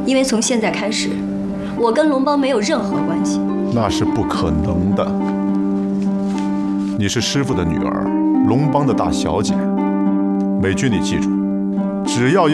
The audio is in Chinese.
因为从现在开始，我跟龙邦没有任何关系。 那是不可能的。你是师傅的女儿，龙邦的大小姐。美君，你记住，只要有